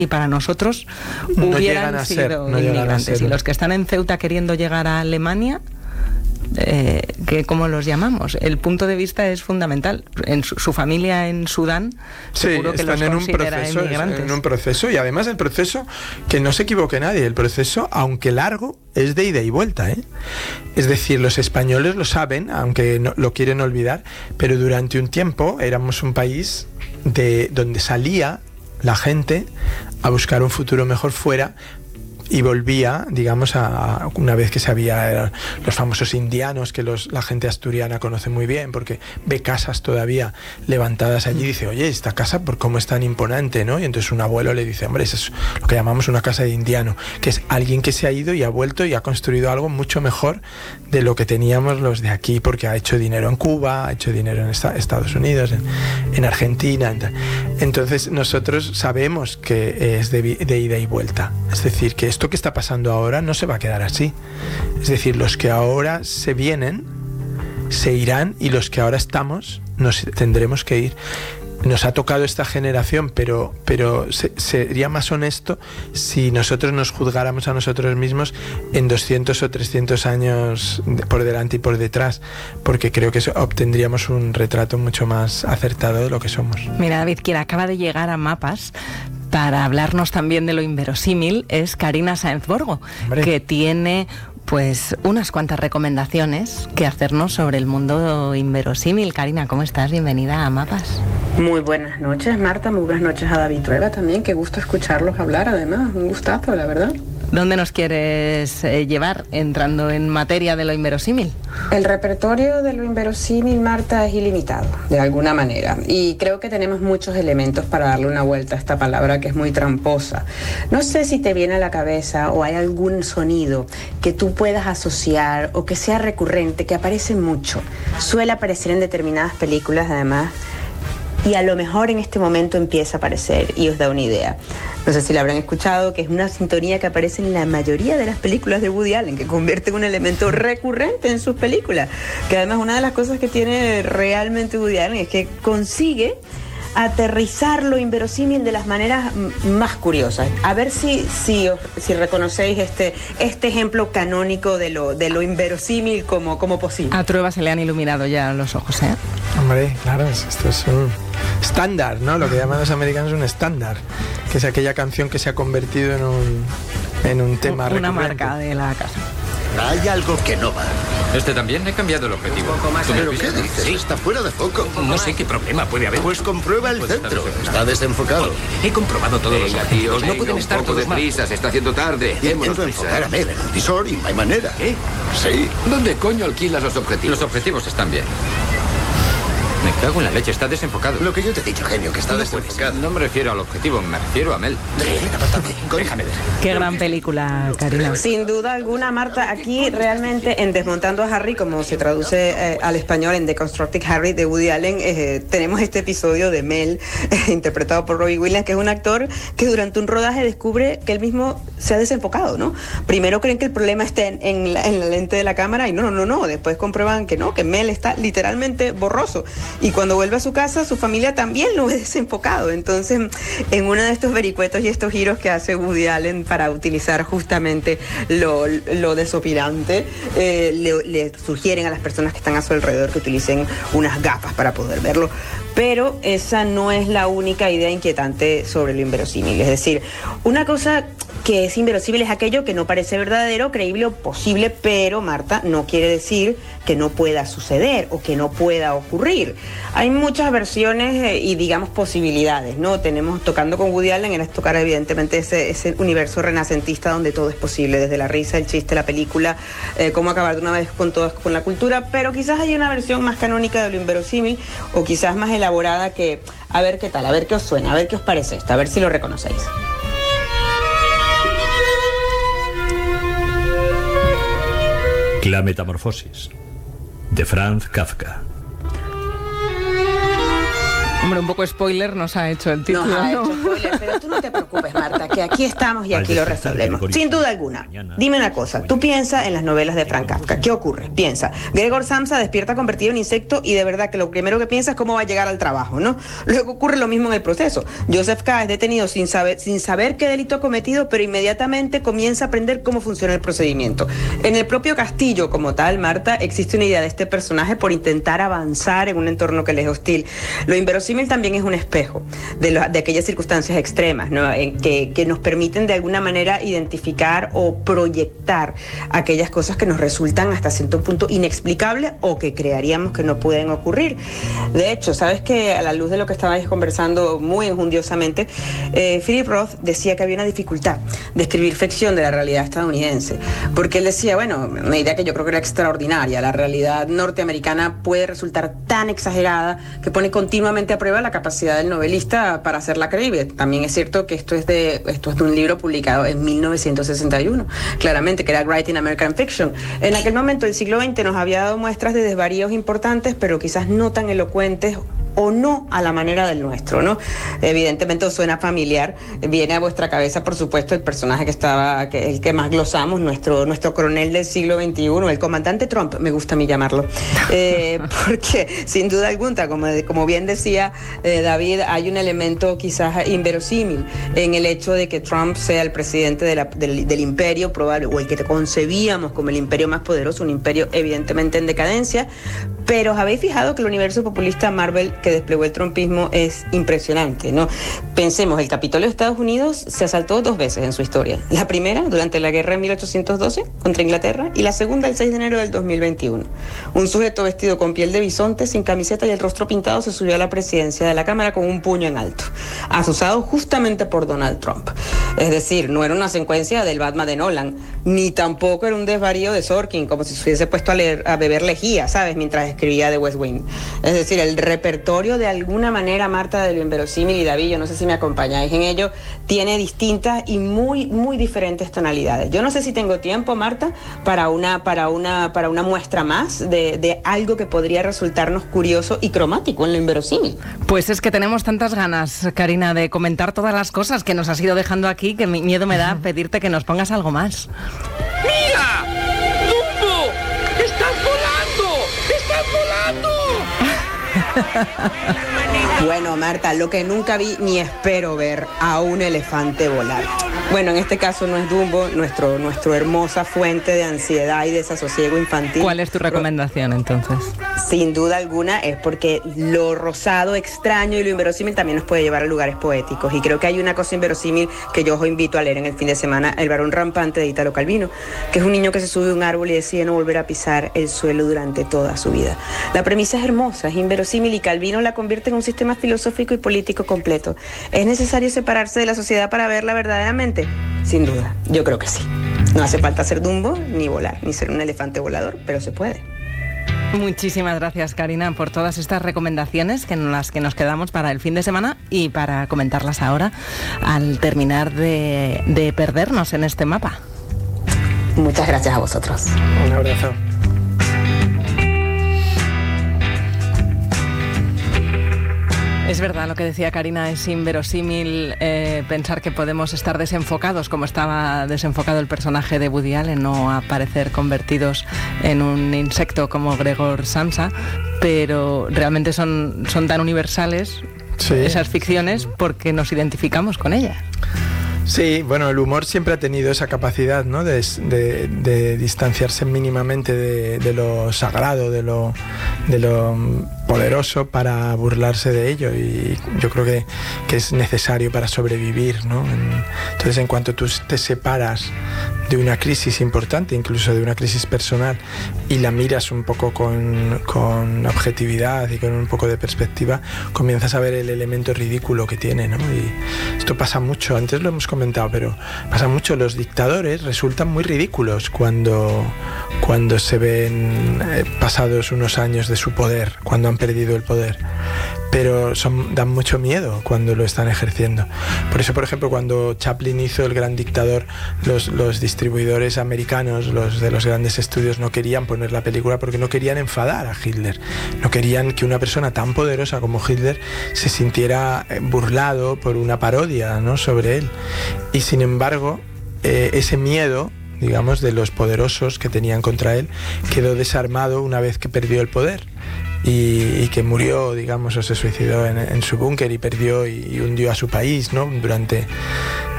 y para nosotros no hubieran sido inmigrantes. Y los que están en Ceuta queriendo llegar a Alemania, ¿cómo los llamamos? El punto de vista es fundamental. En su familia en Sudán, seguro que los considera inmigrantes. En un proceso, y además el proceso, que no se equivoque nadie, el proceso, aunque largo, es de ida y vuelta, ¿eh? Es decir, los españoles lo saben, aunque no, lo quieren olvidar, pero durante un tiempo éramos un país donde salía la gente a buscar un futuro mejor fuera y volvía, digamos, a una vez que se había los famosos indianos, que la gente asturiana conoce muy bien, porque ve casas todavía levantadas allí y dice, oye, esta casa, ¿por cómo es tan imponente, no? Y entonces un abuelo le dice, hombre, eso es lo que llamamos una casa de indiano, que es alguien que se ha ido y ha vuelto y ha construido algo mucho mejor de lo que teníamos los de aquí, porque ha hecho dinero en Cuba, ha hecho dinero en Estados Unidos, en Argentina. Entonces nosotros sabemos que es de ida y vuelta. Es decir, que esto que está pasando ahora no se va a quedar así. Es decir, los que ahora se vienen se irán y los que ahora estamos nos tendremos que ir. Nos ha tocado esta generación, pero sería más honesto si nosotros nos juzgáramos a nosotros mismos en 200 o 300 años por delante y por detrás, porque creo que obtendríamos un retrato mucho más acertado de lo que somos. Mira, David, quien acaba de llegar a Mapas para hablarnos también de lo inverosímil es Karina Sáenz Borgo, que tiene pues unas cuantas recomendaciones que hacernos sobre el mundo inverosímil. Karina, ¿cómo estás? Bienvenida a Mapas. Muy buenas noches, Marta. Muy buenas noches a David Trueba también. Qué gusto escucharlos hablar, además. Un gustazo, la verdad. ¿Dónde nos quieres llevar entrando en materia de lo inverosímil? El repertorio de lo inverosímil, Marta, es ilimitado, de alguna manera. Y creo que tenemos muchos elementos para darle una vuelta a esta palabra que es muy tramposa. No sé si te viene a la cabeza o hay algún sonido que tú puedas asociar o que sea recurrente, que aparece mucho. Suele aparecer en determinadas películas, además, y a lo mejor en este momento empieza a aparecer y os da una idea. No sé si la habrán escuchado, que es una sintonía que aparece en la mayoría de las películas de Woody Allen, que convierte en un elemento recurrente en sus películas. Que además una de las cosas que tiene realmente Woody Allen es que consigue aterrizar lo inverosímil de las maneras más curiosas. A ver si reconocéis este ejemplo canónico de lo inverosímil como posible. A Trueba se le han iluminado ya los ojos, ¿eh? Hombre, claro, esto es un estándar, ¿no? Lo que llaman los americanos un estándar, que es aquella canción que se ha convertido en un tema recurrente. Una marca de la casa. Hay algo que no va. Este también, he cambiado el objetivo. ¿Pero qué dices? Sí. Está fuera de foco. No sé qué problema puede haber. Pues comprueba el centro. Está desenfocado. He comprobado todos los objetivos. No pueden estar todos deprisa, se está haciendo tarde. Intento enfocar a Mel en el visor y no hay manera. ¿Qué? Sí. ¿Dónde coño alquilas los objetivos? Los objetivos están bien. Me cago en la leche, está desenfocado. Lo que yo te he dicho, genio, que está desenfocado. No me refiero al objetivo, me refiero a Mel. Déjame ver. Qué gran película, Karina. Sin duda alguna, Marta, aquí realmente en Desmontando a Harry, como se traduce al español en Deconstructing Harry de Woody Allen, tenemos este episodio de Mel, interpretado por Robbie Williams, que es un actor que durante un rodaje descubre que él mismo se ha desenfocado, ¿no? Primero creen que el problema está en la lente de la cámara y no. Después comprueban que no, que Mel está literalmente borroso. Y cuando vuelve a su casa, su familia también lo ve desenfocado. Entonces, en uno de estos vericuetos y estos giros que hace Woody Allen para utilizar justamente lo desopilante, le sugieren a las personas que están a su alrededor que utilicen unas gafas para poder verlo. Pero esa no es la única idea inquietante sobre lo inverosímil. Es decir, una cosa que es inverosímil es aquello que no parece verdadero, creíble o posible, pero, Marta, no quiere decir que no pueda suceder o que no pueda ocurrir. Hay muchas versiones y, digamos, posibilidades, ¿no? Tenemos, tocando con Woody Allen, era tocar evidentemente ese universo renacentista donde todo es posible, desde la risa, el chiste, la película, cómo acabar de una vez con la cultura, pero quizás hay una versión más canónica de lo inverosímil o quizás más elaborada que, a ver qué tal, a ver qué os suena, a ver qué os parece esto, a ver si lo reconocéis. La metamorfosis, de Franz Kafka. Hombre, un poco spoiler nos ha hecho el título. Nos ha hecho spoiler, pero tú no te preocupes, Marta, que aquí estamos y aquí lo resolvemos. Sin duda alguna. Dime una cosa, tú piensas en las novelas de Frank Kafka. ¿Qué ocurre? Piensa, Gregor Samsa despierta convertido en insecto y de verdad que lo primero que piensa es cómo va a llegar al trabajo, ¿no? Luego ocurre lo mismo en el proceso. Joseph K. es detenido sin saber qué delito ha cometido, pero inmediatamente comienza a aprender cómo funciona el procedimiento. En el propio castillo, como tal, Marta, existe una idea de este personaje por intentar avanzar en un entorno que le es hostil. Lo inverosímil también es un espejo de aquellas circunstancias extremas, ¿no? que nos permiten de alguna manera identificar o proyectar aquellas cosas que nos resultan hasta cierto punto inexplicables o que crearíamos que no pueden ocurrir. De hecho, sabes que a la luz de lo que estabais conversando muy enjundiosamente, Philip Roth decía que había una dificultad de escribir ficción de la realidad estadounidense, porque él decía, bueno, una idea que yo creo que era extraordinaria, la realidad norteamericana puede resultar tan exagerada que pone continuamente a prueba la capacidad del novelista para hacerla creíble. También es cierto que esto es de un libro publicado en 1961, claramente, que era Writing American Fiction. En aquel momento el siglo XX nos había dado muestras de desvaríos importantes, pero quizás no tan elocuentes o no a la manera del nuestro, ¿no? Evidentemente os suena familiar, viene a vuestra cabeza, por supuesto, el personaje el que más glosamos, nuestro coronel del siglo XXI, el comandante Trump, me gusta a mí llamarlo, porque sin duda alguna, como bien decía David, hay un elemento quizás inverosímil en el hecho de que Trump sea el presidente del imperio probable, o el que concebíamos como el imperio más poderoso, un imperio evidentemente en decadencia, pero os habéis fijado que el universo populista Marvel que desplegó el trumpismo es impresionante, ¿no? Pensemos, el Capitolio de Estados Unidos se asaltó 2 veces en su historia. La primera, durante la guerra en 1812 contra Inglaterra, y la segunda, el 6 de enero del 2021. Un sujeto vestido con piel de bisonte, sin camiseta y el rostro pintado, se subió a la presidencia de la Cámara con un puño en alto, asusado justamente por Donald Trump. Es decir, no era una secuencia del Batman de Nolan, ni tampoco era un desvarío de Sorkin, como si se hubiese puesto a beber lejía, ¿sabes?, mientras escribía The West Wing. Es decir, el repertorio de alguna manera, Marta, de lo inverosímil, y David, yo no sé si me acompañáis en ello, tiene distintas y muy, muy diferentes tonalidades. Yo no sé si tengo tiempo, Marta, para una muestra más de algo que podría resultarnos curioso y cromático en lo inverosímil. Pues es que tenemos tantas ganas, Karina, de comentar todas las cosas que nos has ido dejando aquí, que miedo me da pedirte que nos pongas algo más. ¡Mira! ¡Dumbo! ¡Estás volando! ¡Estás volando! Bueno, Marta, lo que nunca vi ni espero ver, a un elefante volar. Bueno, en este caso no es Dumbo, nuestra hermosa fuente de ansiedad y desasosiego infantil. ¿Cuál es tu recomendación, entonces? Sin duda alguna es porque lo rosado, extraño y lo inverosímil también nos puede llevar a lugares poéticos. Y creo que hay una cosa inverosímil que yo os invito a leer en el fin de semana, El varón rampante de Italo Calvino, que es un niño que se sube a un árbol y decide no volver a pisar el suelo durante toda su vida. La premisa es hermosa, es inverosímil, y Calvino la convierte en un sistema filosófico y político completo. ¿Es necesario separarse de la sociedad para verla verdaderamente? Sin duda, yo creo que sí. No hace falta ser Dumbo, ni volar, ni ser un elefante volador, pero se puede. Muchísimas gracias, Karina, por todas estas recomendaciones en las que nos quedamos para el fin de semana y para comentarlas ahora al terminar de perdernos en este mapa. Muchas gracias a vosotros. Un abrazo. Es verdad lo que decía Karina, es inverosímil pensar que podemos estar desenfocados como estaba desenfocado el personaje de Woody Allen, o aparecer convertidos en un insecto como Gregor Samsa, pero realmente son tan universales, sí, esas ficciones, porque nos identificamos con ellas. Sí, bueno, el humor siempre ha tenido esa capacidad, ¿no?, de distanciarse mínimamente de lo sagrado, de lo poderoso, para burlarse de ello, y yo creo que es necesario para sobrevivir, ¿no? Entonces, en cuanto tú te separas de una crisis importante, incluso de una crisis personal, y la miras un poco con objetividad y con un poco de perspectiva, comienzas a ver el elemento ridículo que tiene, ¿no? Y esto pasa mucho, antes lo hemos comentado, pero pasa mucho. Los dictadores resultan muy ridículos cuando se ven pasados unos años de su poder, cuando han perdido el poder. pero dan mucho miedo cuando lo están ejerciendo. Por eso, por ejemplo, cuando Chaplin hizo El Gran Dictador, los distribuidores americanos, los de los grandes estudios, no querían poner la película porque no querían enfadar a Hitler. No querían que una persona tan poderosa como Hitler se sintiera burlado por una parodia, ¿no?, sobre él. Y sin embargo, ese miedo, digamos, de los poderosos que tenían contra él, quedó desarmado una vez que perdió el poder. Y que murió, digamos, o se suicidó en su búnker y perdió y hundió a su país, ¿no?, durante